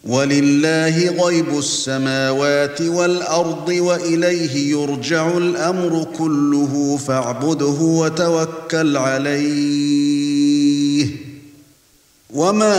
وَلِلَّهِ غَيْبُ السَّمَاوَاتِ وَالْأَرْضِ وَإِلَيْهِ يُرْجَعُ الْأَمْرُ كُلُّهُ فَاعْبُدْهُ وَتَوَكَّلْ عَلَيْهِ وَمَا